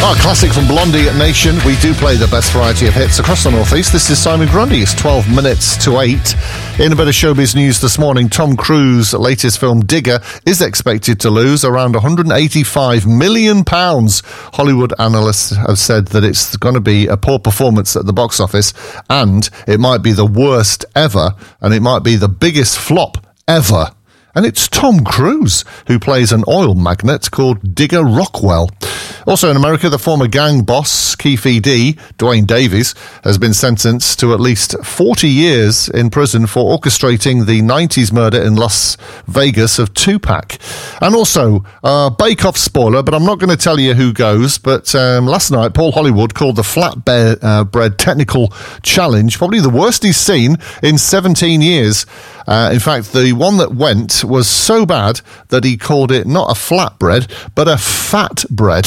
Classic from Blondie at Nation. We do play the best variety of hits across the Northeast. This is Simon Grundy. It's 12 minutes to 8. In a bit of showbiz news this morning, Tom Cruise's latest film, Digger, is expected to lose around £185 million. Hollywood analysts have said that it's going to be a poor performance at the box office, and it might be the worst ever, and it might be the biggest flop ever. And it's Tom Cruise who plays an oil magnate called Digger Rockwell. Also in America, the former gang boss, Keefe D. Dwayne Davies, has been sentenced to at least 40 years in prison for orchestrating the 90s murder in Las Vegas of Tupac. And also, Bake Off spoiler, but I'm not going to tell you who goes, but last night, Paul Hollywood called the flatbread technical challenge probably the worst he's seen in 17 years. In fact, the one that went was so bad that he called it not a flatbread, but a fat bread.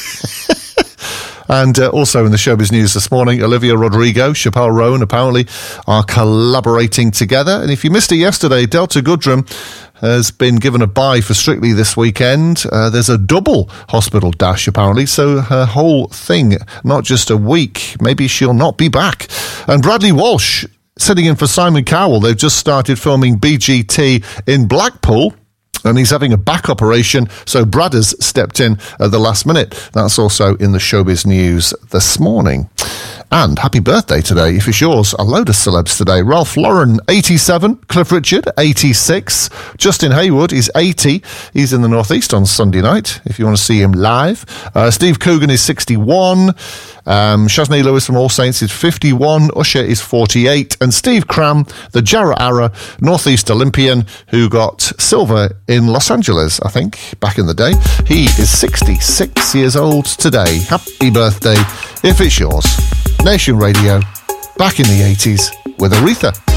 And also in the showbiz news this morning, Olivia Rodrigo, Chappelle Roan apparently are collaborating together. And if you missed it yesterday, Delta Goodrem has been given a bye for Strictly this weekend. There's a double hospital dash apparently, so her whole thing, not just a week, maybe she'll not be back. And Bradley Walsh sitting in for Simon Cowell. They've just started filming BGT in Blackpool, and he's having a back operation, so Brad has stepped in at the last minute. That's also in the showbiz news this morning. And happy birthday today, if it's yours. A load of celebs today. Ralph Lauren, 87. Cliff Richard, 86. Justin Hayward is 80. He's in the Northeast on Sunday night, if you want to see him live. Steve Coogan is 61. Shaznay Lewis from All Saints is 51. Usher is 48. And Steve Cram, the Jarrah Ara Northeast Olympian who got silver in Los Angeles, I think, back in the day. He is 66 years old today. Happy birthday, if it's yours. Nation Radio, back in the 80s with Aretha.